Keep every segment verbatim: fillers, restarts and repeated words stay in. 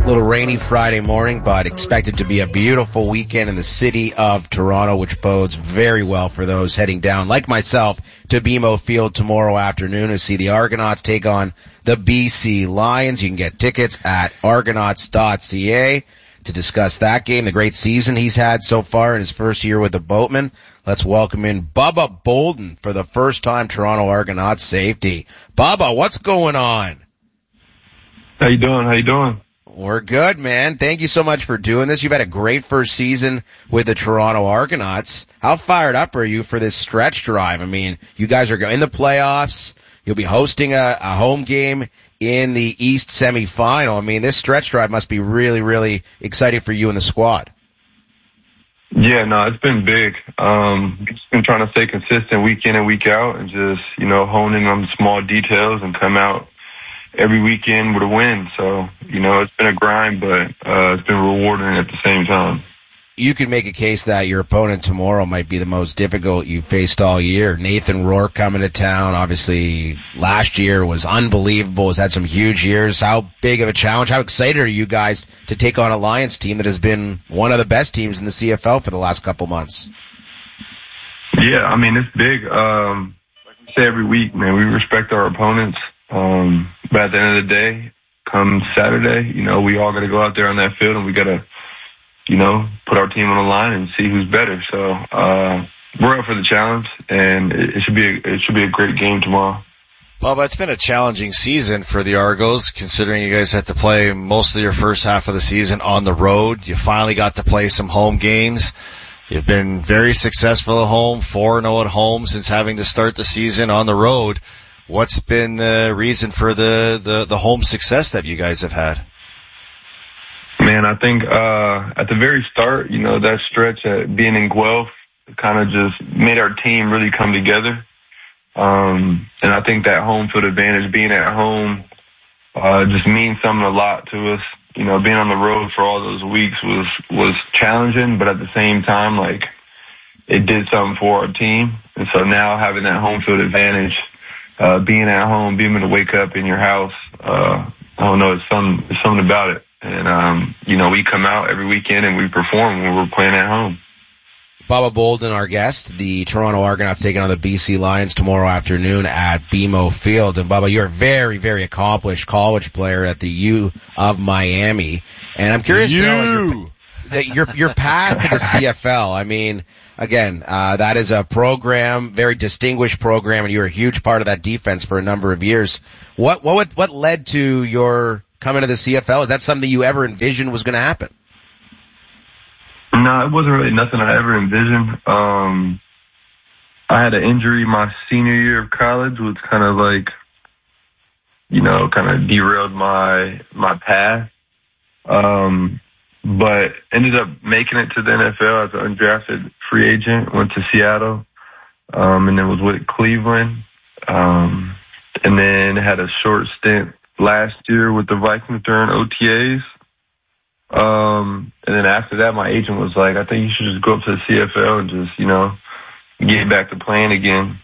A little rainy Friday morning, but expected to be a beautiful weekend in the city of Toronto, which bodes very well for those heading down, like myself, to B M O Field tomorrow afternoon to see the Argonauts take on the B C Lions. You can get tickets at argonauts dot c a to discuss that game, the great season he's had so far in his first year with the Boatmen. Let's welcome in Bubba Bolden for the first time Toronto Argonauts safety. Bubba, what's going on? How you doing? How you doing? We're good, man. Thank you so much for doing this. You've had a great first season with the Toronto Argonauts. How fired up are you for this stretch drive? I mean, you guys are in the playoffs. You'll be hosting a, a home game in the East semifinal. I mean, this stretch drive must be really, really exciting for you and the squad. Yeah, no, it's been big. Um, just been trying to stay consistent week in and week out and just, you know, hone in on the small details and come out every weekend with a win. So, you know, it's been a grind, but uh, it's been rewarding at the same time. You can make a case that your opponent tomorrow might be the most difficult you've faced all year. Nathan Rourke coming to town. Obviously, last year was unbelievable. Has had some huge years. How big of a challenge? How excited are you guys to take on a Lions team that has been one of the best teams in the C F L for the last couple months? Yeah, I mean, it's big. Um, like we say every week, man, we respect our opponents. Um, but at the end of the day, come Saturday, you know, we all got to go out there on that field and we got to, you know, put our team on the line and see who's better. So, uh, we're up for the challenge and it, it should be, a, it should be a great game tomorrow. Bubba, it's been a challenging season for the Argos, considering you guys had to play most of your first half of the season on the road. You finally got to play some home games. You've been very successful at home, four and oh at home since having to start the season on the road. What's been the reason for the, the, the home success that you guys have had? Man, I think, uh, at the very start, you know, that stretch at being in Guelph kind of just made our team really come together. Um, and I think that home field advantage, being at home, uh, just means something a lot to us. You know, being on the road for all those weeks was, was challenging, but at the same time, like, it did something for our team. And so now having that home field advantage, Uh, being at home, being able to wake up in your house, uh, I don't know, it's something, it's something about it. And, um, you know, we come out every weekend and we perform when we're playing at home. Bubba Bolden, our guest, the Toronto Argonauts taking on the B C Lions tomorrow afternoon at B M O Field. And Bubba, you're a very, very accomplished college player at the U of Miami. And I'm curious you. to know your, your, your path to the C F L. I mean, Again, uh, that is a program, very distinguished program, and you were a huge part of that defense for a number of years. What, what, what led to your coming to the C F L? Is that something you ever envisioned was going to happen? No, it wasn't really nothing I ever envisioned. Um, I had an injury my senior year of college, which kind of like, you know, kind of derailed my, my path. Um, But ended up making it to the N F L as an undrafted free agent, went to Seattle, um, and then was with Cleveland, um, and then had a short stint last year with the Vikings during O T As. Um, and then after that, my agent was like, I think you should just go up to the C F L and just, you know, get back to playing again.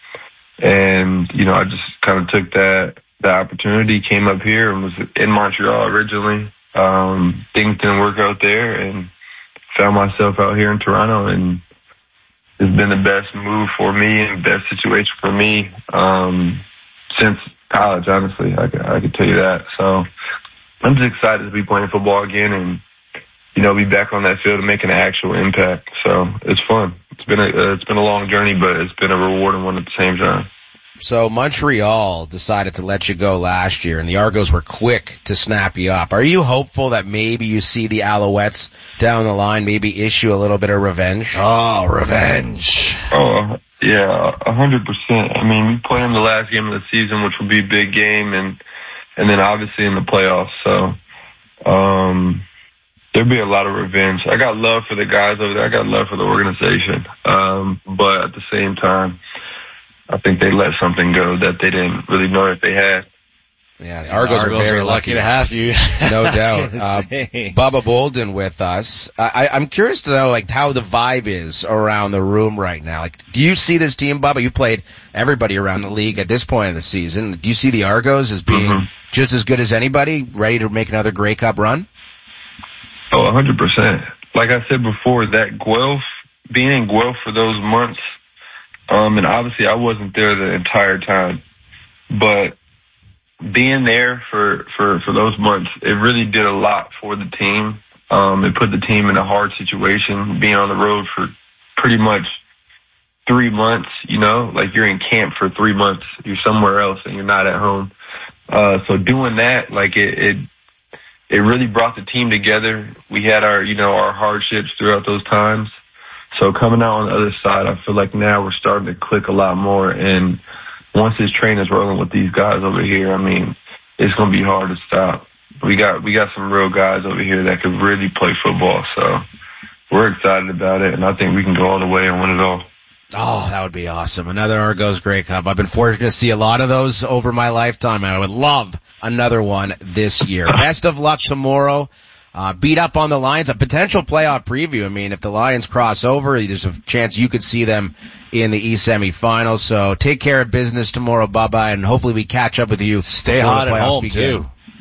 And, you know, I just kind of took that, the opportunity, came up here and was in Montreal originally. Um, things didn't work out there and found myself out here in Toronto, and it's been the best move for me and best situation for me, um, since college, honestly. I, I could tell you that. So I'm just excited to be playing football again and, you know, be back on that field and making an actual impact. So it's fun. It's been a, uh, it's been a long journey, but it's been a rewarding one at the same time. So Montreal decided to let you go last year, and the Argos were quick to snap you up. Are you hopeful that maybe you see the Alouettes down the line maybe issue a little bit of revenge? Oh, revenge. Oh, yeah, a hundred percent. I mean, we play them the last game of the season, which will be a big game, and and then obviously in the playoffs. So um, there'll be a lot of revenge. I got love for the guys over there. I got love for the organization. Um, but at the same time, I think they let something go that they didn't really know that they had. Yeah, the Argos, Argos are very are lucky, lucky to have you. No doubt. Uh, Bubba Bolden with us. I, I'm curious to know, like, how the vibe is around the room right now. Like, do you see this team, Bubba? You played everybody around the league at this point of the season. Do you see the Argos as being mm-hmm. just as good as anybody, ready to make another Grey Cup run? Oh, one hundred percent. Like I said before, that Guelph, being in Guelph for those months, um, and obviously I wasn't there the entire time, but being there for, for, for those months, it really did a lot for the team. Um, it put the team in a hard situation, being on the road for pretty much three months, you know, like you're in camp for three months, you're somewhere else and you're not at home. Uh, so doing that, like it, it, it really brought the team together. We had our, you know, our hardships throughout those times. So coming out on the other side, I feel like now we're starting to click a lot more. And once this train is rolling with these guys over here, I mean, it's going to be hard to stop. We got we got some real guys over here that could really play football. So we're excited about it, and I think we can go all the way and win it all. Oh, that would be awesome. Another Argos Grey Cup. I've been fortunate to see a lot of those over my lifetime, and I would love another one this year. Best of luck tomorrow. Uh, beat up on the Lions, a potential playoff preview. I mean, if the Lions cross over, there's a chance you could see them in the East semifinals. So take care of business tomorrow, Bubba, and hopefully we catch up with you. Stay hot at home, too.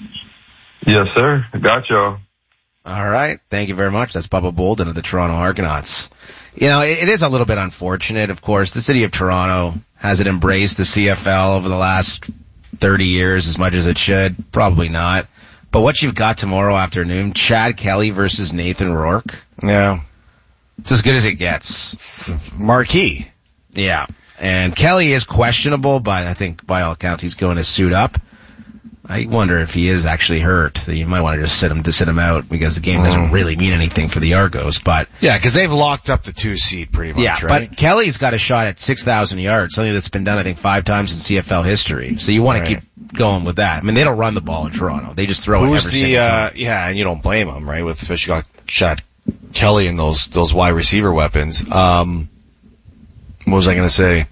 Yes, sir. Got y'all. All right. Thank you very much. That's Bubba Bolden of the Toronto Argonauts. You know, it, it is a little bit unfortunate, of course. The city of Toronto hasn't embraced the C F L over the last thirty years as much as it should. Probably not. But what you've got tomorrow afternoon, Chad Kelly versus Nathan Rourke. Yeah. It's as good as it gets. Marquee. Yeah. And Kelly is questionable, but I think by all accounts he's going to suit up. I wonder if he is actually hurt. You might want to just sit him to sit him out because the game doesn't really mean anything for the Argos. But yeah, because they've locked up the two seed pretty much. Yeah, right? But Kelly's got a shot at six thousand yards, something that's been done I think five times in C F L history. So you want right. to keep going with that. I mean, they don't run the ball in Toronto; they just throw Who's it every the, single uh, time. Yeah, and you don't blame them, right? With especially got Chad Kelly and those those wide receiver weapons. Um, what was I going to say?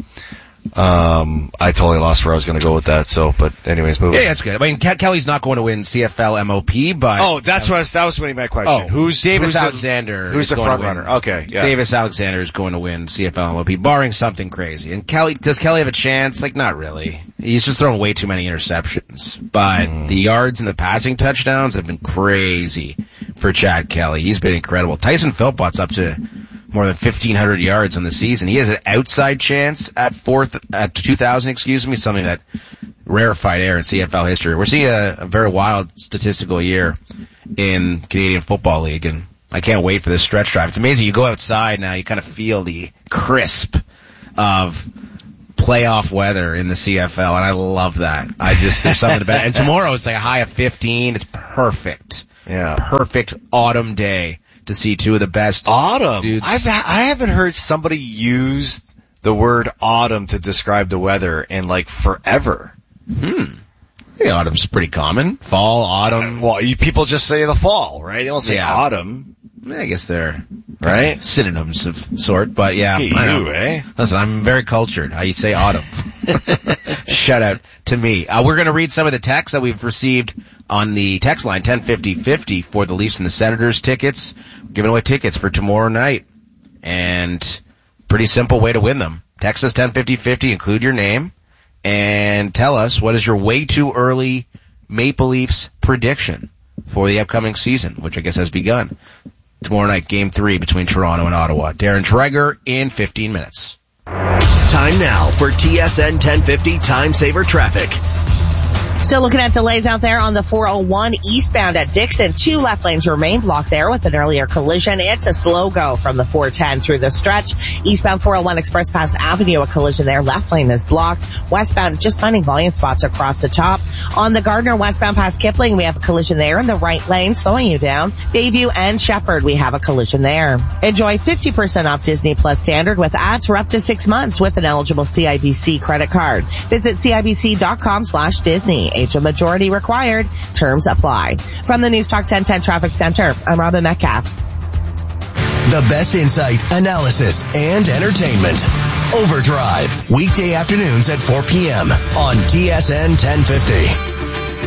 Um, I totally lost where I was going to go with that. So, but anyways, moving. Yeah, that's good. I mean, Ke- Kelly's not going to win C F L M O P, but oh, that's what I was, that was my question. Oh, who's Davis who's Alexander? The, who's the front runner? Okay, yeah. Davis Alexander is going to win C F L M O P, barring something crazy. And Kelly, does Kelly have a chance? Like, not really. He's just thrown way too many interceptions. But mm. the yards and the passing touchdowns have been crazy for Chad Kelly. He's been incredible. Tyson Philpott's up to more than fifteen hundred yards on the season. He has an outside chance at fourth, at two thousand, excuse me, something that rarefied air in C F L history. We're seeing a, a very wild statistical year in Canadian Football League, and I can't wait for this stretch drive. It's amazing. You go outside now, you kind of feel the crisp of playoff weather in the C F L, and I love that. I just, there's something about it. And tomorrow it's like a high of fifteen. It's perfect. Yeah. Perfect autumn day to see two of the best autumn. dudes. I've I haven't heard somebody use the word autumn to describe the weather in like forever. Hmm. Yeah, autumn's pretty common. Fall, autumn. Well, you, people just say the fall, right? They don't say yeah. autumn. I guess they're right synonyms of sort, but yeah. Look at you, eh? Listen, I'm very cultured. How you say autumn? Shout out to me. Uh, we're going to read some of the texts that we've received on the text line ten fifty fifty for the Leafs and the Senators tickets. We're giving away tickets for tomorrow night, and pretty simple way to win them. Text us ten fifty fifty, include your name, and tell us what is your way too early Maple Leafs prediction for the upcoming season, which I guess has begun. Tomorrow night, game three between Toronto and Ottawa. Darren Dreger in fifteen minutes. Time now for T S N ten fifty Time Saver Traffic. Still looking at delays out there on the four oh one eastbound at Dixon. Two left lanes remain blocked there with an earlier collision. It's a slow go from the four ten through the stretch. Eastbound four oh one Express Pass Avenue, a collision there. Left lane is blocked. Westbound, just finding volume spots across the top. On the Gardner westbound past Kipling, we have a collision there in the right lane, slowing you down. Bayview and Shepherd, we have a collision there. Enjoy fifty percent off Disney Plus Standard with ads for up to six months with an eligible C I B C credit card. Visit cibc.com slash Disney. Age of majority required. Terms apply. From the News Talk ten ten Traffic Center, I'm Robin Metcalf. The best insight, analysis, and entertainment. Overdrive. Weekday afternoons at four p.m. on T S N ten fifty.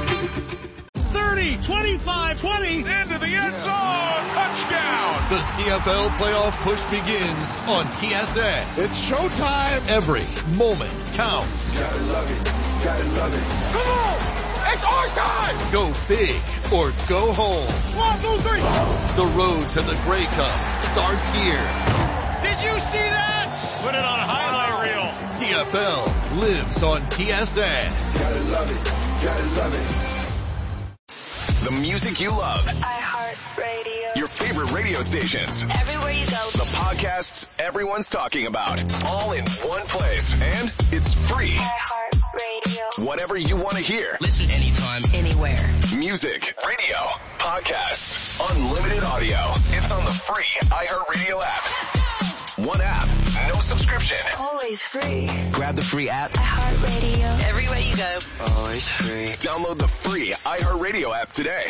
thirty, twenty-five, twenty, into the end zone, touchdown. The C F L playoff push begins on T S N. It's showtime. Every moment counts. Gotta love it, gotta love it. Come on, it's our time. Go big or go home. One, two, three. The road to the Grey Cup starts here. Did you see that? Put it on a highlight reel. C F L lives on T S N. Gotta love it, gotta love it. The music you love. iHeartRadio. Your favorite radio stations. Everywhere you go. The podcasts everyone's talking about. All in one place. And it's free. iHeartRadio. Whatever you want to hear. Listen anytime. Anywhere. Music, radio, podcasts, unlimited audio. It's on the free iHeartRadio app. One app, no subscription. Always free. Grab the free app. iHeartRadio. Everywhere you go. Always free. Download the free iHeartRadio app today.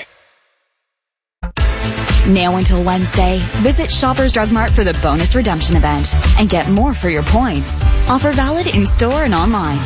Now until Wednesday, visit Shoppers Drug Mart for the bonus redemption event and get more for your points. Offer valid in store and online.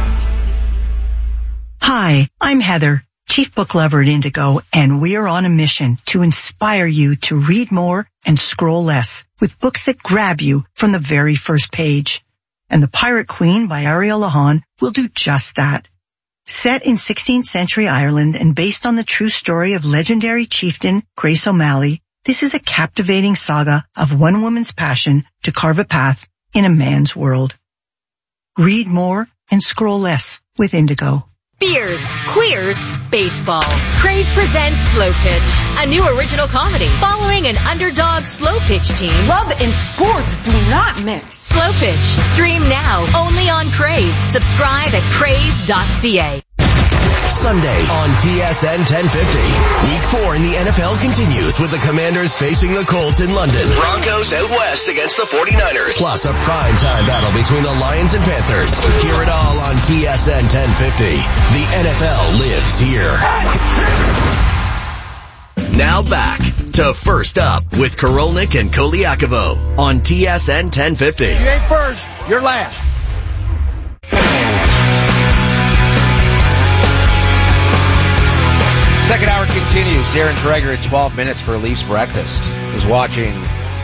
Hi, I'm Heather, Chief Book Lover at Indigo, and we are on a mission to inspire you to read more and scroll less with books that grab you from the very first page. And The Pirate Queen by Ariel Lahan will do just that. Set in sixteenth century Ireland and based on the true story of legendary chieftain Grace O'Malley, this is a captivating saga of one woman's passion to carve a path in a man's world. Read more and scroll less with Indigo. Beers, queers, baseball. Crave presents Slow Pitch, a new original comedy following an underdog slow pitch team. Love and sports do not mix. Slow Pitch, stream now only on Crave. Subscribe at crave dot c a. Sunday on T S N ten fifty. Week four in the N F L continues with the Commanders facing the Colts in London. Broncos out west against the forty-niners. Plus a primetime battle between the Lions and Panthers. Hear it all on T S N ten fifty. The N F L lives here. Now back to First Up with Korolnik and Koliakovo on T S N ten fifty. You ain't first, you're last. Second hour continues. Darren Dreger at twelve minutes for Leafs breakfast. I was watching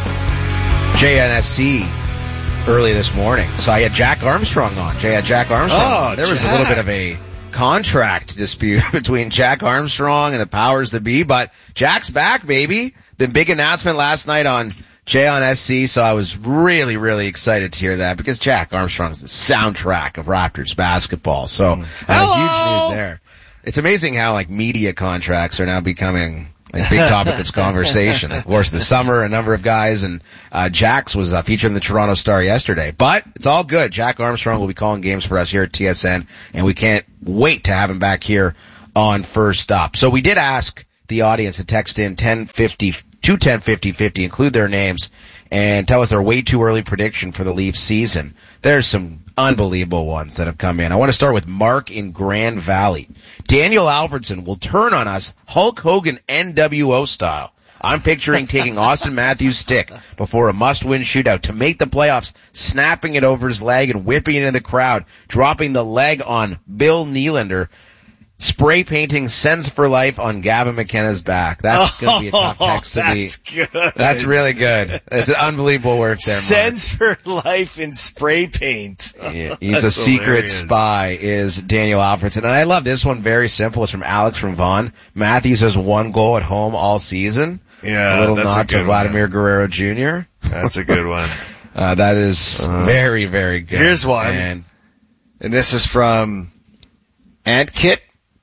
J N S C early this morning. So I had Jack Armstrong on. Jay had Jack Armstrong. Oh, there was Jack. a little bit of a contract dispute between Jack Armstrong and the powers that be, but Jack's back, baby. The big announcement last night on J N S C, so I was really, really excited to hear that because Jack Armstrong's the soundtrack of Raptors basketball. So uh, huge news there. It's amazing how like media contracts are now becoming a big topic of conversation. Of course, the summer, a number of guys, and uh Jax was uh, featured in the Toronto Star yesterday. But it's all good. Jack Armstrong will be calling games for us here at T S N, and we can't wait to have him back here on First Up. So we did ask the audience to text in ten fifty to ten fifty fifty, include their names, and tell us their way too early prediction for the Leafs season. There's some unbelievable ones that have come in. I want to start with Mark in Grand Valley. Daniel Alfredson will turn on us Hulk Hogan N W O style. I'm picturing taking Austin Matthews' stick before a must-win shootout to make the playoffs, snapping it over his leg and whipping it into the crowd, dropping the leg on Bill Nylander, spray painting Sens for Life on Gavin McKenna's back. That's oh, going to be a tough text to me. That's good. That's really good. It's an unbelievable work there, Mark. Sens for Life in spray paint. Yeah, he's a secret hilarious. Spy, is Daniel Alfredson. And I love this one, very simple. It's from Alex from Vaughan. Matthews has one goal at home all season. Yeah, a little that's nod a good to Vladimir one. Guerrero Junior That's a good one. uh, that is uh, very, very good. Here's one. And, and this is from Ant Kit.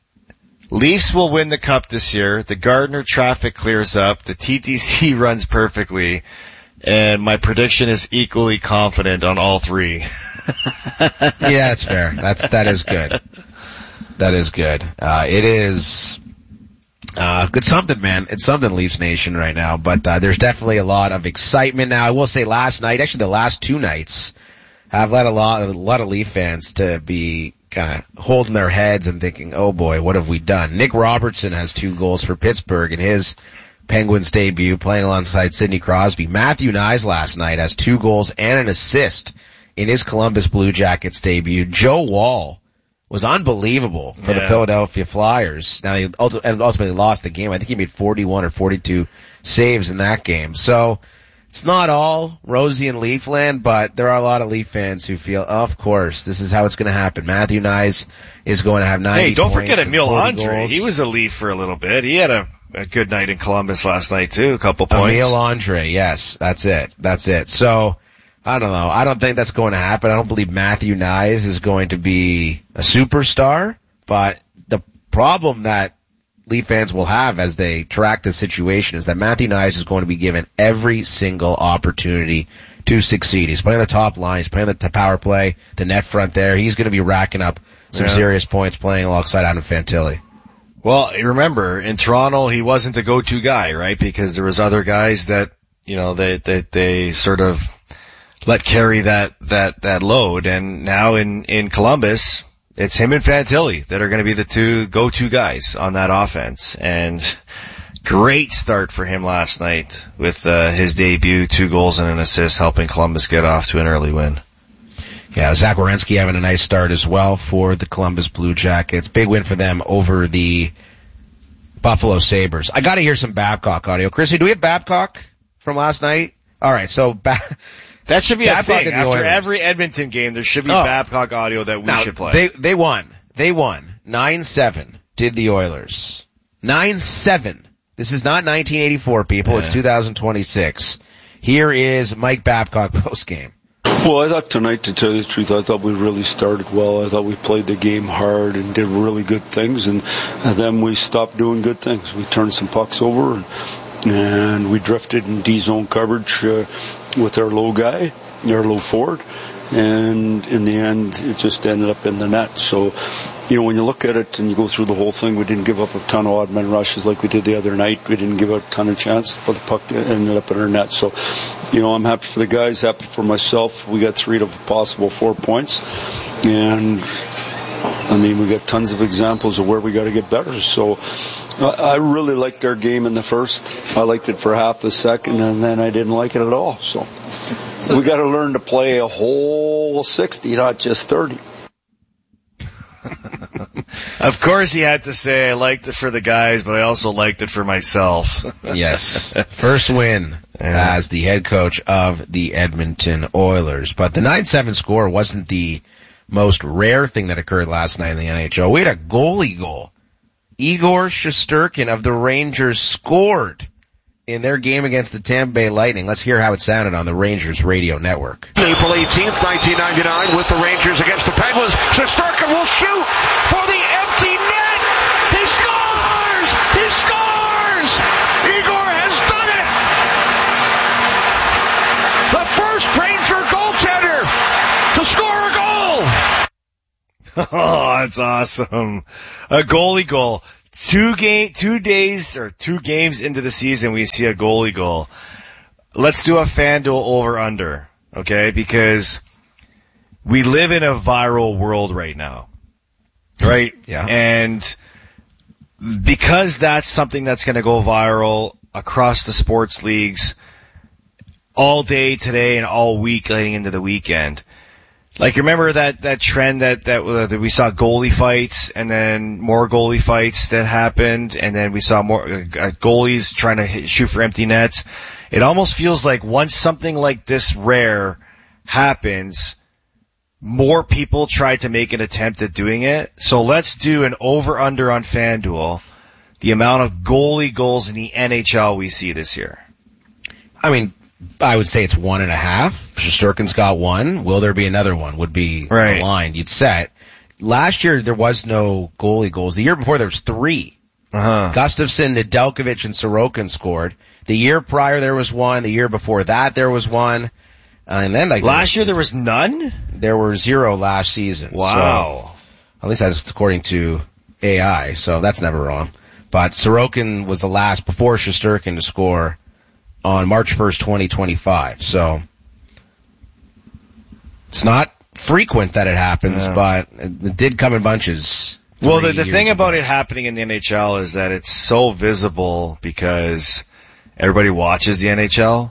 Leafs will win the cup this year. The Gardner traffic clears up. The T T C runs perfectly. And my prediction is equally confident on all three. Yeah, that's fair. That's, that is good. That is good. Uh, it is, uh, good something, man. It's something, Leafs Nation right now, but, uh, there's definitely a lot of excitement now. I will say last night, actually the last two nights, have led a lot, a lot of Leaf fans to be kind of holding their heads and thinking, oh boy, what have we done? Nick Robertson has two goals for Pittsburgh in his Penguins debut, playing alongside Sidney Crosby. Matthew Nyes last night has two goals and an assist in his Columbus Blue Jackets debut. Joe Wall was unbelievable for yeah. the Philadelphia Flyers. Now they ultimately lost the game. I think he made forty-one or forty-two saves in that game. So it's not all rosy in Leafland, but there are a lot of Leaf fans who feel, oh, of course, this is how it's going to happen. Matthew Nyes is going to have ninety Hey, don't points forget Emil Andre. Goals. He was a Leaf for a little bit. He had a, a good night in Columbus last night too, a couple points. Emil Andre, yes, that's it. That's it. So, I don't know. I don't think that's going to happen. I don't believe Matthew Nyes is going to be a superstar, but the problem that Leaf fans will have as they track the situation is that Matthew Nyes is going to be given every single opportunity to succeed. He's playing the top line. He's playing the power play, the net front there. He's going to be racking up some yeah. serious points playing alongside Adam Fantilli. Well, remember, in Toronto, he wasn't the go-to guy, right? Because there was other guys that, you know, they, they, they sort of let carry that, that, that load. And now in, in Columbus, it's him and Fantilli that are going to be the two go-to guys on that offense. And great start for him last night with uh, his debut, two goals and an assist, helping Columbus get off to an early win. Yeah, Zach Werenski having a nice start as well for the Columbus Blue Jackets. Big win for them over the Buffalo Sabres. I gotta hear some Babcock audio. Chrissy, do we have Babcock from last night? Alright, so ba- That should be Babcock a thing. After Oilers. every Edmonton game, there should be oh. Babcock audio that we now, should play. They, they won. They won. nine seven did the Oilers. nine seven. This is not nineteen eighty-four, people. Yeah. It's two thousand twenty-six. Here is Mike Babcock post-game. Well, I thought tonight, to tell you the truth, I thought we really started well. I thought we played the game hard and did really good things, and, and then we stopped doing good things. We turned some pucks over, and, and we drifted in D-zone coverage uh, with our low guy, our low forward, and in the end, it just ended up in the net. So, you know, when you look at it and you go through the whole thing, we didn't give up a ton of odd man rushes like we did the other night. We didn't give up a ton of chances, but the puck ended up in our net. So, you know, I'm happy for the guys, happy for myself. We got three to possible four points. And, I mean, we got tons of examples of where we got to get better. So, I really liked our game in the first. I liked it for half the second, and then I didn't like it at all. So, so we got to learn to play a whole sixty, not just thirty. Of course he had to say, I liked it for the guys, but I also liked it for myself. Yes. First win yeah. as the head coach of the Edmonton Oilers. But the nine seven score wasn't the most rare thing that occurred last night in the N H L. We had a goalie goal. Igor Shesterkin of the Rangers scored in their game against the Tampa Bay Lightning. Let's hear how it sounded on the Rangers radio network. April eighteenth, nineteen ninety-nine, with the Rangers against the Penguins. Shesterkin will shoot for the empty net. He scores! He scores! Igor has done it! The first Ranger goaltender to score a goal! Oh, that's awesome. A goalie goal. Two game, two days or two games into the season, we see a goalie goal. Let's do a FanDuel over under, okay? Because we live in a viral world right now, right? Yeah. And because that's something that's going to go viral across the sports leagues all day today and all week leading into the weekend. Like, remember that, that trend that, that, uh, that we saw goalie fights and then more goalie fights that happened and then we saw more uh, goalies trying to hit, shoot for empty nets. It almost feels like once something like this rare happens, more people try to make an attempt at doing it. So let's do an over-under on FanDuel, the amount of goalie goals in the N H L we see this year. I mean, I would say it's one and a half. Shesterkin's got one. Will there be another one? Would be right. the line you'd set. Last year there was no goalie goals. The year before there was three. Uh-huh. Gustafsson, Nedeljkovic, and Sorokin scored. The year prior there was one. The year before that there was one. Uh, and then like last year there was none? There were zero last season. Wow. So, at least that's according to A I, so that's never wrong. But Sorokin was the last before Shesterkin to score on March first, twenty twenty-five. So it's not frequent that it happens, yeah. but it did come in bunches. Well, the, the thing about it happening in the N H L is that it's so visible because everybody watches the N H L.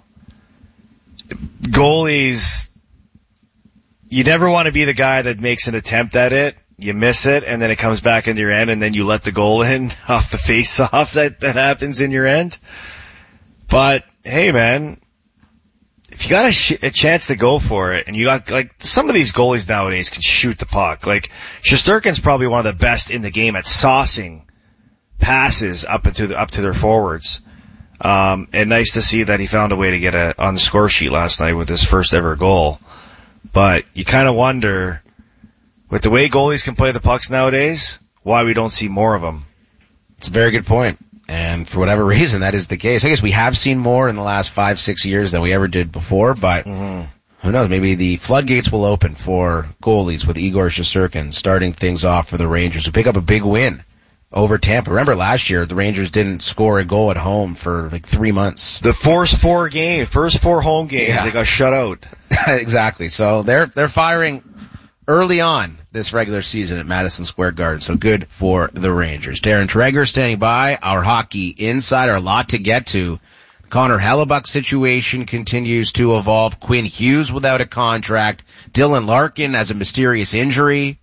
Goalies, you never want to be the guy that makes an attempt at it you miss it, and then it comes back into your end, and then you let the goal in off the face-off that, that happens in your end. But, hey, man, if you got a, sh- a chance to go for it, and you got, like, some of these goalies nowadays can shoot the puck. Like, Shesterkin's probably one of the best in the game at saucing passes up into the, up to their forwards. Um, and nice to see that he found a way to get a, on the score sheet last night with his first ever goal. But you kind of wonder, with the way goalies can play the pucks nowadays, why we don't see more of them. It's a very good point. And for whatever reason, that is the case. I guess we have seen more in the last five, six years than we ever did before, but mm-hmm. who knows, maybe the floodgates will open for goalies with Igor Shesterkin starting things off for the Rangers, who pick up a big win over Tampa. Remember last year, the Rangers didn't score a goal at home for like three months. The first four games, first four home games, yeah. They got shut out. Exactly. So they're, they're firing early on this regular season at Madison Square Garden. So good for the Rangers. Darren Traeger standing by, our hockey insider. A lot to get to. Connor Hellebuck situation continues to evolve. Quinn Hughes without a contract. Dylan Larkin has a mysterious injury.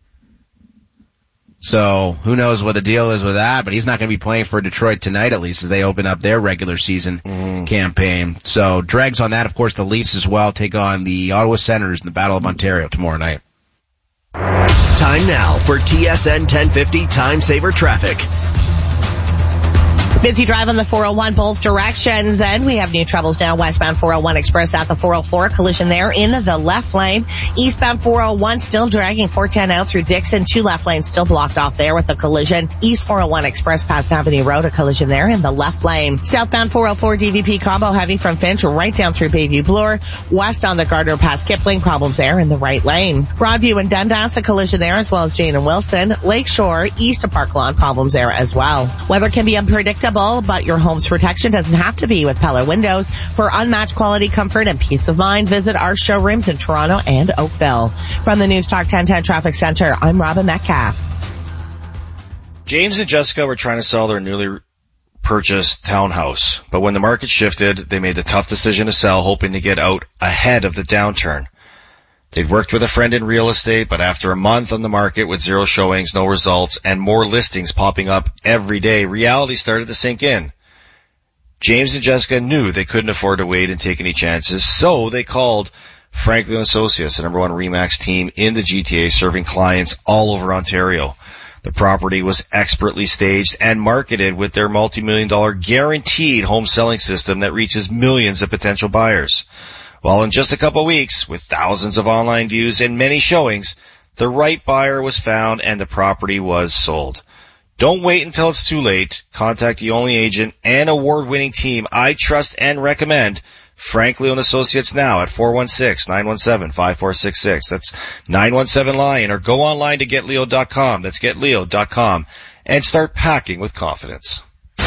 So who knows what the deal is with that, but he's not going to be playing for Detroit tonight, at least, as they open up their regular season mm. campaign. So dregs on that. Of course, the Leafs as well take on the Ottawa Senators in the Battle of Ontario tomorrow night. Time now for T S N ten fifty Time Saver Traffic. Busy drive on the four oh one both directions, and we have new troubles now. Westbound four oh one Express at the four oh four, collision there in the left lane. Eastbound four oh one still dragging four ten out through Dixon. Two left lanes still blocked off there with a collision. East four oh one Express past Avenue Road, a collision there in the left lane. Southbound four oh four D V P combo heavy from Finch right down through Bayview Bloor. West on the Gardner past Kipling, problems there in the right lane. Broadview and Dundas, a collision there, as well as Jane and Wilson. Lakeshore, east of Park Lawn, problems there as well. Weather can be unpredictable, but your home's protection doesn't have to be with Pella Windows. For unmatched quality, comfort, and peace of mind, visit our showrooms in Toronto and Oakville. From the News Talk ten ten Traffic Center, I'm Robin Metcalf. James and Jessica were trying to sell their newly purchased townhouse, but when the market shifted, they made the tough decision to sell, hoping to get out ahead of the downturn. They'd worked with a friend in real estate, but after a month on the market with zero showings, no results, and more listings popping up every day, reality started to sink in. James and Jessica knew they couldn't afford to wait and take any chances, so they called Franklin Associates, the number one RE/MAX team in the G T A, serving clients all over Ontario. The property was expertly staged and marketed with their multi-million dollar guaranteed home selling system that reaches millions of potential buyers. Well, in just a couple of weeks, with thousands of online views and many showings, the right buyer was found and the property was sold. Don't wait until it's too late. Contact the only agent and award-winning team I trust and recommend, Frank Leo and Associates, now at four one six, nine one seven, five four six six. That's nine one seven Lion, or go online to get leo dot com. That's get leo dot com, and start packing with confidence.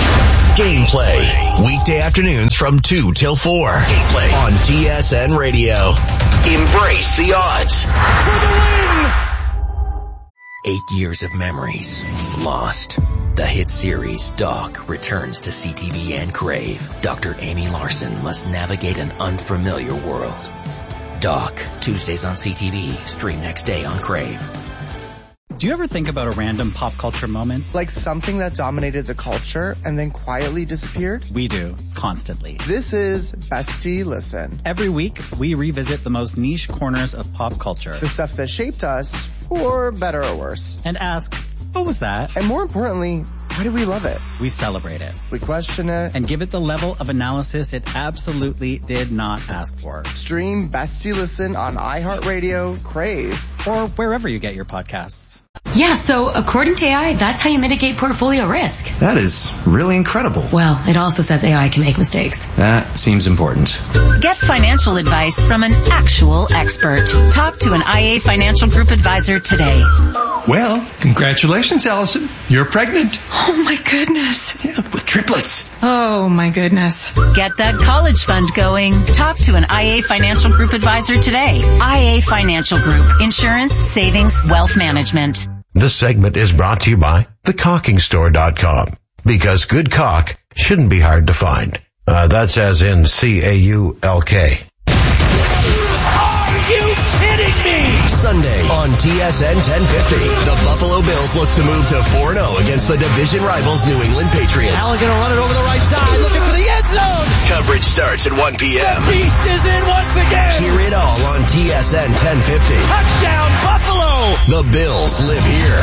Gameplay, weekday afternoons from two till four. Gameplay on T S N Radio. Embrace the odds for the win. Eight years of memories lost. The hit series Doc returns to C T V and Crave. Doctor Amy Larson must navigate an unfamiliar world. Doc, Tuesdays on C T V, stream next day on Crave. Do you ever think about a random pop culture moment? Like something that dominated the culture and then quietly disappeared? We do, constantly. This is Bestie Listen. Every week, we revisit the most niche corners of pop culture. The stuff that shaped us, for better or worse. And ask, what was that? And more importantly, why do we love it? We celebrate it. We question it. And give it the level of analysis it absolutely did not ask for. Stream Bestie Listen on iHeartRadio, Crave, or wherever you get your podcasts. Yeah, so according to A I, that's how you mitigate portfolio risk. That is really incredible. Well, it also says A I can make mistakes. That seems important. Get financial advice from an actual expert. Talk to an I A Financial Group advisor today. Well, congratulations, Allison. You're pregnant. Oh my goodness. Yeah, with triplets. Oh my goodness. Get that college fund going. Talk to an I A Financial Group advisor today. I A Financial Group. Insurance, savings, wealth management. This segment is brought to you by the caulking store dot com. Because good caulk shouldn't be hard to find. Uh, that's as in C A U L K. Are you kidding? kidding me? Sunday on T S N ten fifty, the Buffalo Bills look to move to four and oh against the division rivals New England Patriots. Allen gonna run it over the right side, looking for the end zone. Coverage starts at one p.m. The beast is in once again. Hear it all on T S N ten fifty. Touchdown, Buffalo! The Bills live here.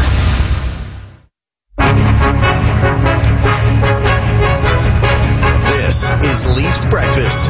This is Leafs Breakfast.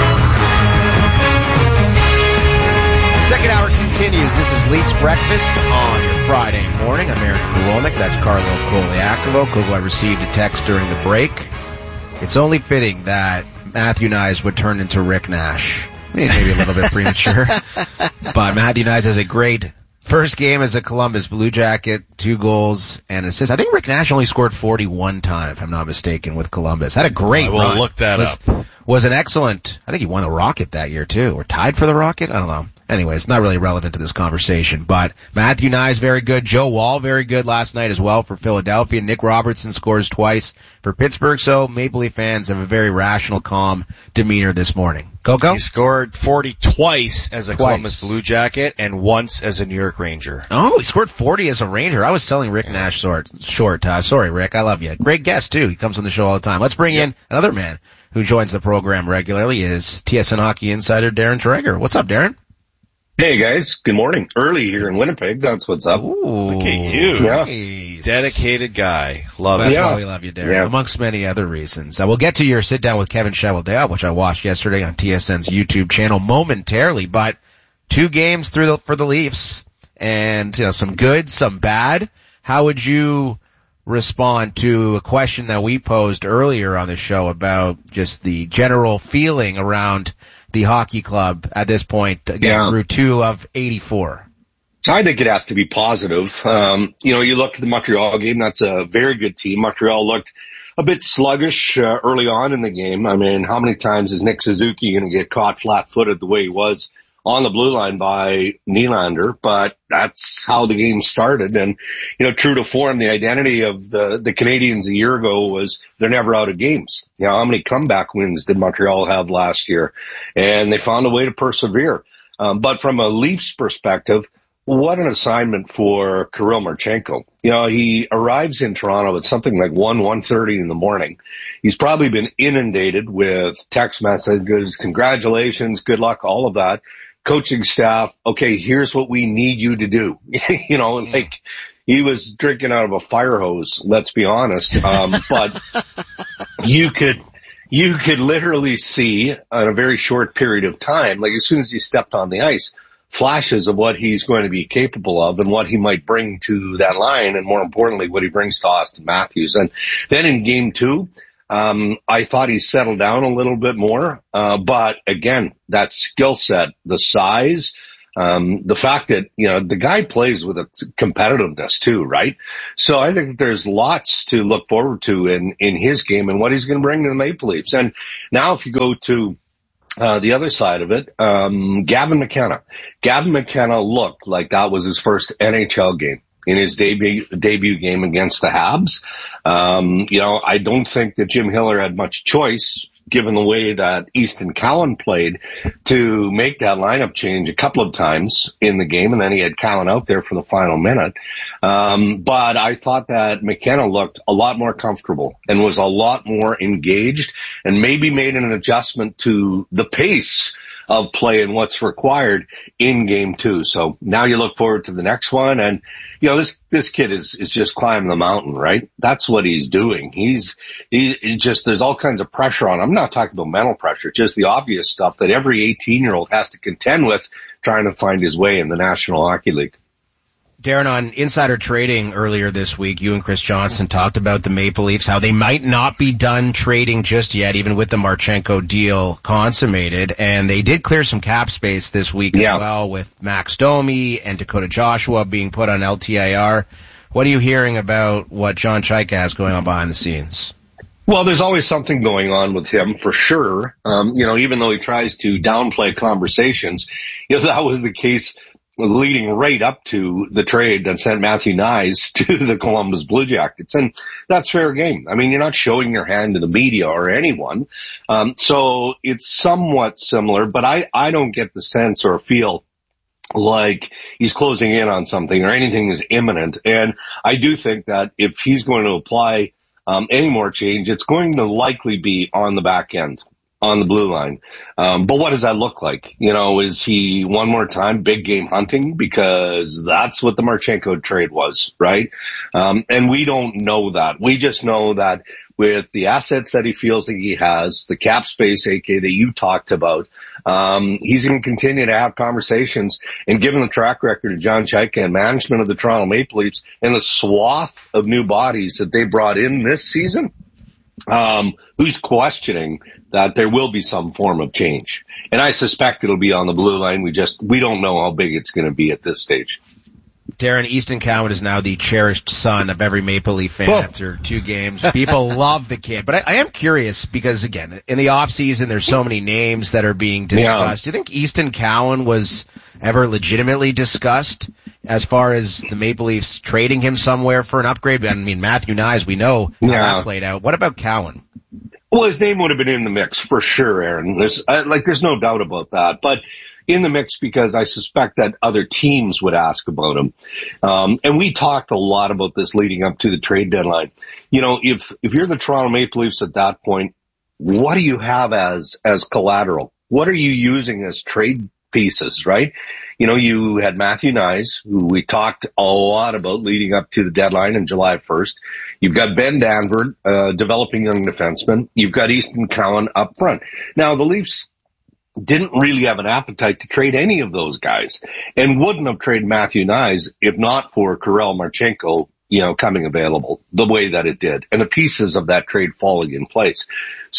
Second hour continues. This is Leafs Breakfast on your Friday morning. I'm Aaron Kulomik. That's Carlo Koliakovo. Kogo, I received a text during the break. It's only fitting that Matthew Knies would turn into Rick Nash. Maybe a little bit premature. But Matthew Knies has a great first game as a Columbus Blue Jacket, two goals and assists. I think Rick Nash only scored forty-one times, if I'm not mistaken, with Columbus. Had a great I will run. look that was, up. Was an excellent, I think he won the Rocket that year too, or tied for the Rocket. I don't know. Anyway, it's not really relevant to this conversation, but Matthew Knies very good. Joe Woll very good last night as well for Philadelphia. Nick Robertson scores twice for Pittsburgh, so Maple Leaf fans have a very rational, calm demeanor this morning. Go, go. He scored forty twice as a Twice. Columbus Blue Jacket and once as a New York Ranger. Oh, he scored forty as a Ranger. I was selling Rick Nash short. short. Uh, sorry, Rick. I love you. Great guest, too. He comes on the show all the time. Let's bring in another man who joins the program regularly, is T S N Hockey insider Darren Traeger. What's up, Darren? Hey guys, good morning. Early here in Winnipeg, that's what's up. Ooh, look at you. Yeah. Nice. Dedicated guy. Love That's it. why we love you, Darren, Yeah. amongst many other reasons. Uh, we'll get to your sit down with Kevin Cheveldayoff, which I watched yesterday on T S N's YouTube channel momentarily, but two games through the, for the Leafs and, you know, some good, some bad. How would you respond to a question that we posed earlier on the show about just the general feeling around the hockey club at this point, again, Yeah. through two of eighty-four? I think it has to be positive. Um, you know, you look at the Montreal game, that's a very good team. Montreal looked a bit sluggish uh, early on in the game. I mean, how many times is Nick Suzuki going to get caught flat-footed the way he was on the blue line by Nylander? But that's how the game started. And, you know, true to form, the identity of the, the Canadians a year ago was they're never out of games. You know, how many comeback wins did Montreal have last year? And they found a way to persevere. Um, but from a Leafs perspective, what an assignment for Kirill Marchenko. You know, he arrives in Toronto at something like one, one thirty in the morning. He's probably been inundated with text messages, congratulations, good luck, all of that. Coaching staff, okay, here's what we need you to do. You know, like he was drinking out of a fire hose, let's be honest. Um, but you could, you could literally see in a very short period of time, like as soon as he stepped on the ice, flashes of what he's going to be capable of and what he might bring to that line, and more importantly, what he brings to Austin Matthews. And then in game two, um, I thought he settled down a little bit more. Uh, but again, that skill set, the size, um, the fact that, you know, the guy plays with a competitiveness too, right? So I think there's lots to look forward to in, in his game and what he's going to bring to the Maple Leafs. And now if you go to Uh, the other side of it, um, Gavin McKenna. Gavin McKenna looked like that was his first N H L game in his debut, debut game against the Habs. Um, you know, I don't think that Jim Hiller had much choice, given the way that Easton Callan played, to make that lineup change a couple of times in the game, and then he had Callan out there for the final minute. Um, but I thought that McKenna looked a lot more comfortable and was a lot more engaged and maybe made an adjustment to the pace of play and what's required in game two. So now you look forward to the next one. And, you know, this, this kid is, is just climbing the mountain, right? That's what he's doing. He's, he, he just, there's all kinds of pressure on him. I'm not talking about mental pressure, just the obvious stuff that every eighteen year old has to contend with trying to find his way in the National Hockey League. Darren, on Insider Trading earlier this week, you and Chris Johnson talked about the Maple Leafs, how they might not be done trading just yet, even with the Marchenko deal consummated. And they did clear some cap space this week yeah. as well, with Max Domi and Dakota Joshua being put on L T I R. What are you hearing about what John Chaika has going on behind the scenes? Well, there's always something going on with him, for sure. Um, you know, even though he tries to downplay conversations, you know, that was the case leading right up to the trade that sent Matthew Knies to the Columbus Blue Jackets. And that's fair game. I mean, you're not showing your hand to the media or anyone. Um, so it's somewhat similar, but I, I don't get the sense or feel like he's closing in on something or anything is imminent. And I do think that if he's going to apply um, any more change, it's going to likely be on the back end, on the blue line. Um, but what does that look like? You know, is he one more time big game hunting? Because that's what the Marchenko trade was, right? Um, and we don't know that. We just know that with the assets that he feels that he has, the cap space, A K, that you talked about, um, he's going to continue to have conversations. And given the track record of John Chayka and management of the Toronto Maple Leafs and the swath of new bodies that they brought in this season, um, who's questioning that there will be some form of change? And I suspect it'll be on the blue line. We just, we don't know how big it's going to be at this stage. Darren, Easton Cowan is now the cherished son of every Maple Leaf fan oh. after two games. People love the kid. But I, I am curious because, again, in the off season, there's so many names that are being discussed. Yeah. Do you think Easton Cowan was ever legitimately discussed as far as the Maple Leafs trading him somewhere for an upgrade? I mean, Matthew Knies, we know how yeah. that played out. What about Cowan? Well, his name would have been in the mix for sure, Aaron. There's, uh, like, there's no doubt about that. But in the mix because I suspect that other teams would ask about him. Um, and we talked a lot about this leading up to the trade deadline. You know, if, if you're the Toronto Maple Leafs at that point, what do you have as, as collateral? What are you using as trade pieces, right? You know, you had Matthew Knies, who we talked a lot about leading up to the deadline on July first. You've got Ben Danford, uh, developing young defenseman. You've got Easton Cowan up front. Now, the Leafs didn't really have an appetite to trade any of those guys and wouldn't have traded Matthew Knies if not for Karel Marchenko, you know, coming available the way that it did and the pieces of that trade falling in place.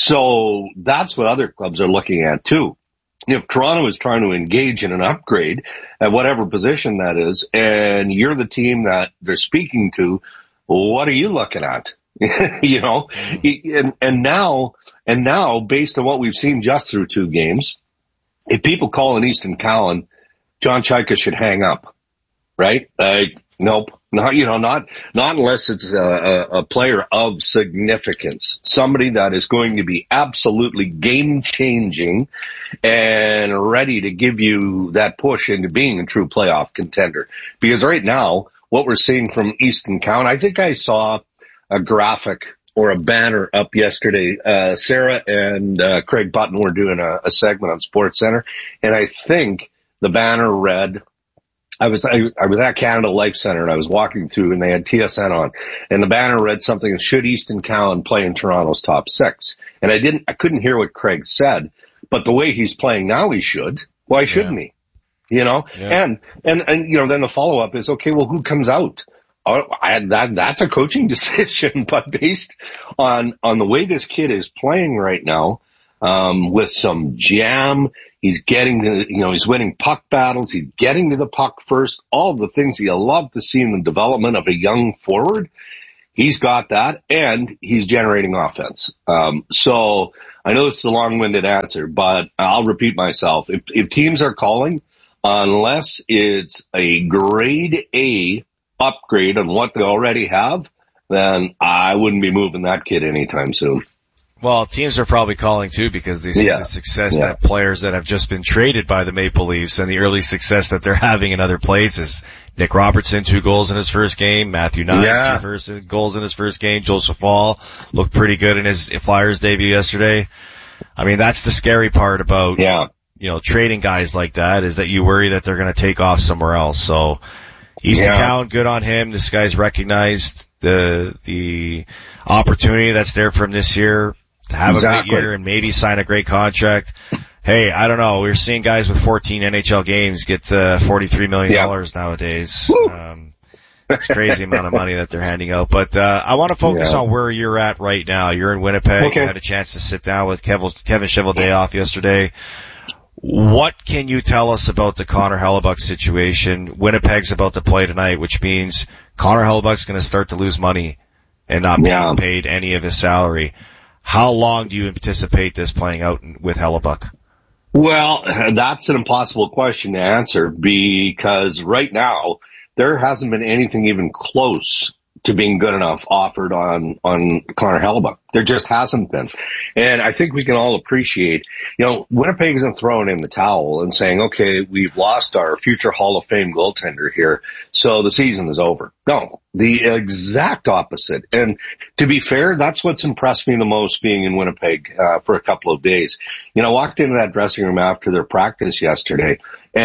So that's what other clubs are looking at too. If Toronto is trying to engage in an upgrade at whatever position that is, and you're the team that they're speaking to, what are you looking at? You know, and, and now, and now based on what we've seen just through two games, if people call an Easton Cowan, John Chayka should hang up, right? Like, nope, not, you know, not, not unless it's a, a, a player of significance, somebody that is going to be absolutely game changing and ready to give you that push into being a true playoff contender. Because right now, what we're seeing from Easton Cowan, I think I saw a graphic or a banner up yesterday. Uh, Sarah and uh, Craig Button were doing a, a segment on SportsCenter, and I think the banner read, I was I, I was at Canada Life Center, and I was walking through, and they had T S N on, and the banner read something, should Easton Cowan play in Toronto's top six? And I didn't, I couldn't hear what Craig said, but the way he's playing now, he should. Why shouldn't yeah. he? You know? Yeah. And, and, and, you know, then the follow-up is, okay, well, who comes out? Oh, I, that, that's a coaching decision, but based on, on the way this kid is playing right now, um, with some jam, he's getting to, you know, he's winning puck battles, he's getting to the puck first, all the things you love to see in the development of a young forward. He's got that, and he's generating offense. Um, so I know it's a long-winded answer, but I'll repeat myself. If, if teams are calling, unless it's a grade A upgrade on what they already have, then I wouldn't be moving that kid anytime soon. Well, teams are probably calling too because they see yeah. the success yeah. that players that have just been traded by the Maple Leafs and the early success that they're having in other places. Nick Robertson, two goals in his first game. Matthew Knies, yeah. two first goals in his first game. Joseph Woll looked pretty good in his Flyers debut yesterday. I mean, that's the scary part about, yeah. you know, trading guys like that is that you worry that they're going to take off somewhere else. So, Easton yeah. Cowan, good on him. This guy's recognized the the opportunity that's there for him this year to have exactly. a great year and maybe sign a great contract. Hey, I don't know. We're seeing guys with fourteen N H L games get uh, forty-three million dollars yeah. nowadays. Um, it's crazy amount of money that they're handing out. But uh I want to focus yeah. on where you're at right now. You're in Winnipeg. Okay. You had a chance to sit down with Kevin, Kevin Cheveldayoff yesterday. What can you tell us about the Connor Hellebuyck situation? Winnipeg's about to play tonight, which means Connor Hellebuck's going to start to lose money and not being yeah. paid any of his salary. How long do you anticipate this playing out with Hellebuyck? Well, that's an impossible question to answer because right now there hasn't been anything even close to being good enough offered on, on Connor Hellebuyck. There just hasn't been. And I think we can all appreciate, you know, Winnipeg isn't throwing in the towel and saying, okay, we've lost our future Hall of Fame goaltender here, so the season is over. No, the exact opposite. And to be fair, that's what's impressed me the most being in Winnipeg, uh, for a couple of days. You know, I walked into that dressing room after their practice yesterday,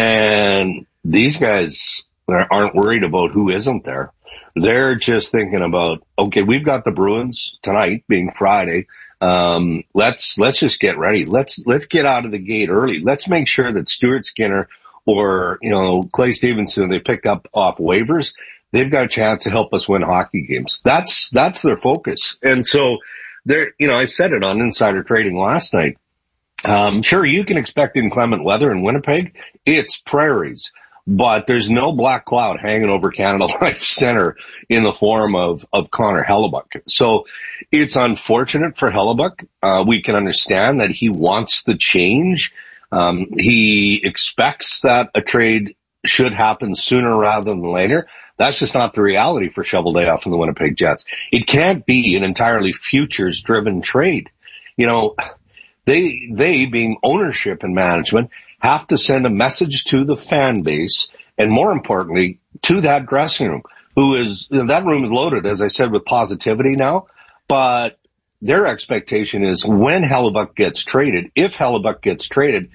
and these guys aren't worried about who isn't there. They're just thinking about, okay, we've got the Bruins tonight being Friday. Um, let's, let's just get ready. Let's, let's get out of the gate early. Let's make sure that Stuart Skinner or, you know, Clay Stevenson, they picked up off waivers. They've got a chance to help us win hockey games. That's, that's their focus. And so they're, you know, I said it on Insider Trading last night. Um, sure, you can expect inclement weather in Winnipeg. It's prairies. But there's no black cloud hanging over Canada Life Center in the form of, of Connor Hellebuyck. So it's unfortunate for Hellebuyck. Uh, we can understand that he wants the change. Um, he expects that a trade should happen sooner rather than later. That's just not the reality for Cheveldayoff and the Winnipeg Jets. It can't be an entirely futures driven trade. You know, they, they being ownership and management have to send a message to the fan base and, more importantly, to that dressing room, who is, you know, that room is loaded, as I said, with positivity now, but their expectation is when Hellebuyck gets traded, if Hellebuyck gets traded,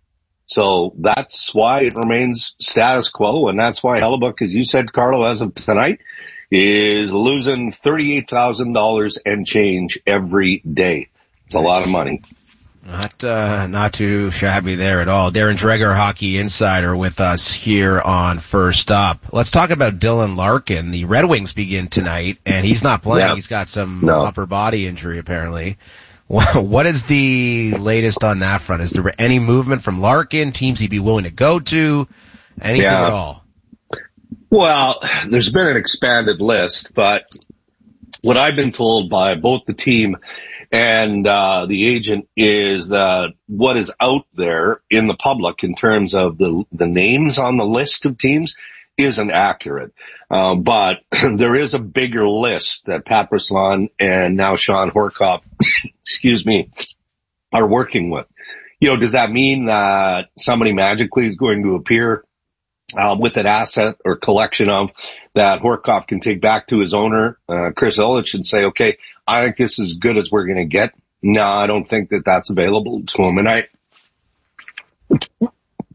so that's why it remains status quo, and that's why Hellebuyck, as you said, Carlo, as of tonight, is losing thirty-eight thousand dollars and change every day. It's a lot of money. Not, uh, not too shabby there at all. Darren Dreger, Hockey Insider, with us here on First Up. Let's talk about Dylan Larkin. The Red Wings begin tonight, and he's not playing. Yeah. He's got some no. upper body injury, apparently. What is the latest on that front? Is there any movement from Larkin? Teams he'd be willing to go to? Anything yeah. at all? Well, there's been an expanded list, but what I've been told by both the team and uh the agent is that what is out there in the public in terms of the the names on the list of teams isn't accurate. Uh, but there is a bigger list that Pat Brisson and now Sean Horkoff, excuse me, are working with. You know, does that mean that somebody magically is going to appear Uh, with an asset or collection of that Horkoff can take back to his owner, uh, Chris Ilitch, and say, okay, I think this is as good as we're going to get? No, I don't think that that's available to him. And I, Can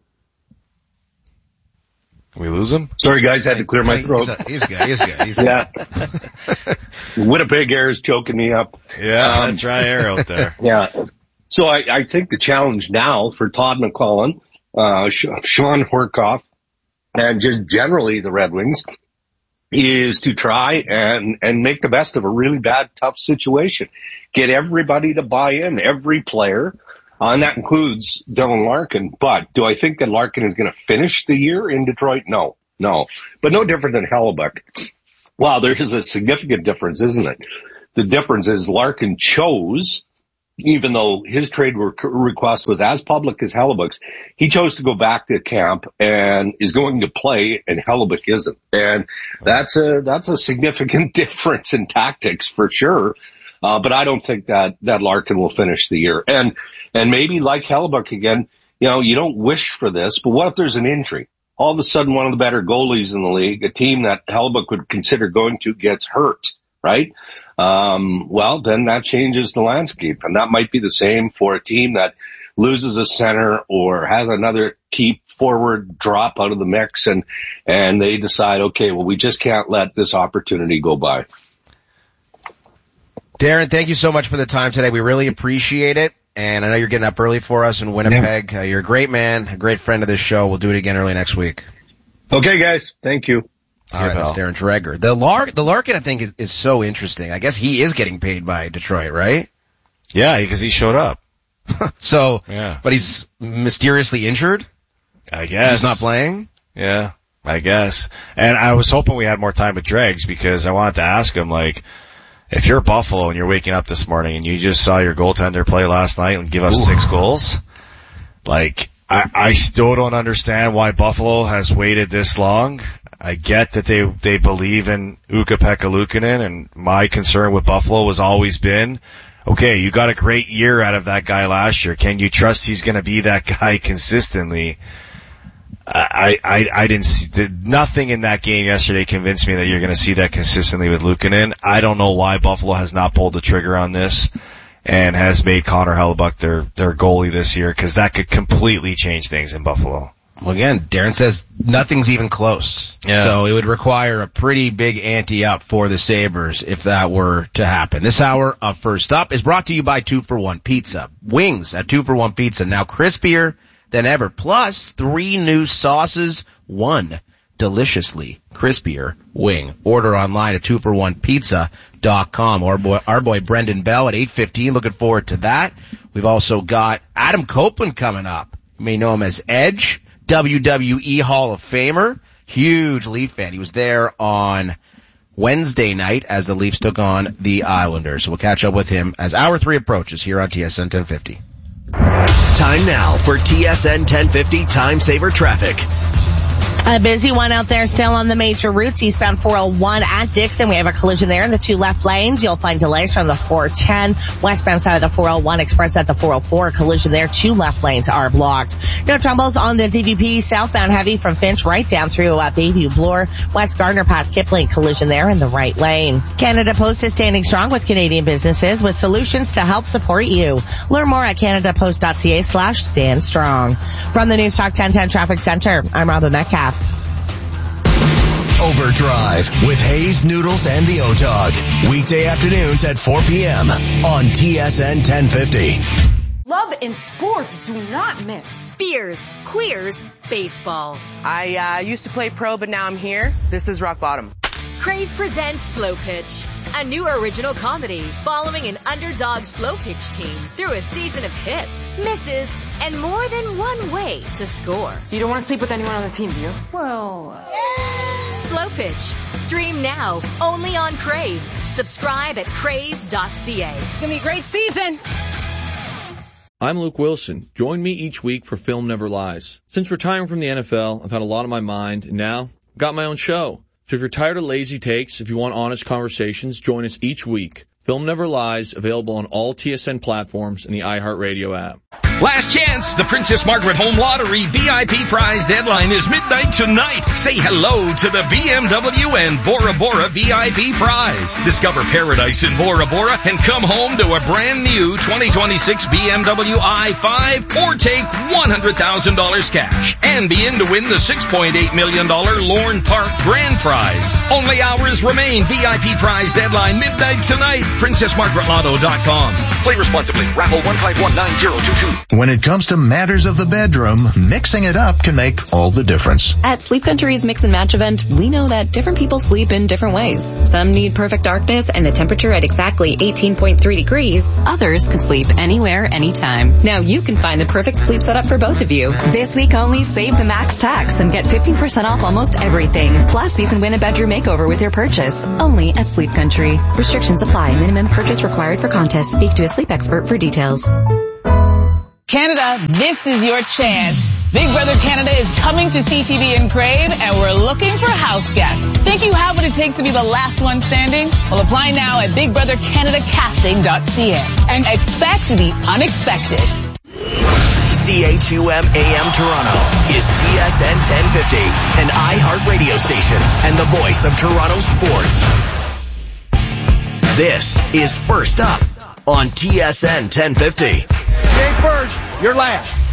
we lose him? Sorry guys, I had to clear my throat. He's, he's good, he's good, he's good. Yeah. Winnipeg air is choking me up. Yeah, um, dry air out there. Yeah. So I, I think the challenge now for Todd McLellan, uh, Sean Horkoff, and just generally the Red Wings is to try and, and make the best of a really bad, tough situation. Get everybody to buy in, every player, uh, and that includes Dylan Larkin. But do I think that Larkin is going to finish the year in Detroit? No, no. But no different than Hellebuyck. Wow, there is a significant difference, isn't it? The difference is Larkin chose, even though his trade request was as public as Hellebuyck's, he chose to go back to camp and is going to play, and Hellebuyck isn't. And that's a, that's a significant difference in tactics for sure. Uh, but I don't think that, that Larkin will finish the year. And, and maybe like Hellebuyck again, you know, you don't wish for this, but what if there's an injury? All of a sudden one of the better goalies in the league, a team that Hellebuyck would consider going to, gets hurt, right? Um, well, then that changes the landscape, and that might be the same for a team that loses a center or has another key forward drop out of the mix, and, and they decide, okay, well, we just can't let this opportunity go by. Darren, thank you so much for the time today. We really appreciate it. And I know you're getting up early for us in Winnipeg. Yeah. Uh, you're a great man, a great friend of this show. We'll do it again early next week. Okay, guys. Thank you. All right, that's Darren Dreger. The Lark, the Larkin, I think, is, is so interesting. I guess he is getting paid by Detroit, right? Yeah, because he showed up. so, yeah. But he's mysteriously injured? I guess. He's not playing? Yeah, I guess. And I was hoping we had more time with Dregs because I wanted to ask him, like, if you're Buffalo and you're waking up this morning and you just saw your goaltender play last night and give up Ooh. six goals, like, I, I still don't understand why Buffalo has waited this long. I get that they, they believe in Ukko-Pekka Luukkonen, and my concern with Buffalo has always been, okay, you got a great year out of that guy last year. Can you trust he's going to be that guy consistently? I, I, I didn't see, the, nothing in that game yesterday convinced me that you're going to see that consistently with Luukkonen. I don't know why Buffalo has not pulled the trigger on this and has made Connor Hellebuyck their, their goalie this year, because that could completely change things in Buffalo. Well, again, Darren says nothing's even close. Yeah. So it would require a pretty big ante up for the Sabres if that were to happen. This hour of First Up is brought to you by Two for One Pizza. Wings at Two for One Pizza, now crispier than ever. Plus three new sauces, one deliciously crispier wing. Order online at two for one pizza dot com. Our boy, our boy Brendan Bell at eight fifteen. Looking forward to that. We've also got Adam Copeland coming up. You may know him as Edge, W W E Hall of Famer. Huge Leaf fan. He was there on Wednesday night as the Leafs took on the Islanders. So we'll catch up with him as hour three approaches here on T S N ten fifty. Time now for T S N ten fifty Time Saver Traffic. A busy one out there still on the major routes. Eastbound four oh one at Dixon. We have a collision there in the two left lanes. You'll find delays from the four ten. Westbound side of the four oh one express at the four oh four. Collision there. Two left lanes are blocked. No troubles on the D V P southbound heavy from Finch right down through uh, Bayview Bloor. West Gardner past Kipling. Collision there in the right lane. Canada Post is standing strong with Canadian businesses with solutions to help support you. Learn more at canadapost.ca slash stand strong. From the News Talk ten ten Traffic Center, I'm Robin Metcalf. Overdrive with Hayes, Noodles, and the O-Dog. Weekday afternoons at four p.m. on T S N ten fifty. Love and sports do not mix. Beers, queers, baseball. I uh, used to play pro, but now I'm here. This is rock bottom. Crave presents Slow Pitch, a new original comedy following an underdog slow pitch team through a season of hits, misses, and more than one way to score. You don't want to sleep with anyone on the team, do you? Well... Slow Pitch. Stream now, only on Crave. Subscribe at crave dot c a. It's going to be a great season. I'm Luke Wilson. Join me each week for Film Never Lies. Since retiring from the N F L, I've had a lot on my mind, and now I've got my own show. So if you're tired of lazy takes, if you want honest conversations, join us each week. Film Never Lies, available on all T S N platforms and the iHeartRadio app. Last chance, the Princess Margaret Home Lottery V I P prize deadline is midnight tonight. Say hello to the B M W and Bora Bora V I P prize. Discover paradise in Bora Bora and come home to a brand new twenty twenty-six B M W i five or take one hundred thousand dollars cash and be in to win the six point eight million dollars Lorne Park Grand Prize. Only hours remain. V I P prize deadline midnight tonight. princess margaret lotto dot com. Play responsibly. Raffle one five one nine zero two two. When it comes to matters of the bedroom, mixing it up can make all the difference. At Sleep Country's Mix and Match event, we know that different people sleep in different ways. Some need perfect darkness and the temperature at exactly eighteen point three degrees. Others can sleep anywhere, anytime. Now you can find the perfect sleep setup for both of you. This week only, save the max tax and get fifteen percent off almost everything. Plus, you can win a bedroom makeover with your purchase. Only at Sleep Country. Restrictions apply. Minimum purchase required for contest. Speak to a sleep expert for details. Canada, this is your chance. Big Brother Canada is coming to C T V and Crave, and we're looking for house guests. Think you have what it takes to be the last one standing? Well, apply now at big brother canada casting dot c a and expect the unexpected. C H U M A M Toronto is T S N ten fifty, an iHeart radio station and the voice of Toronto sports. This is First Up on T S N ten fifty. You ain't first, you're last.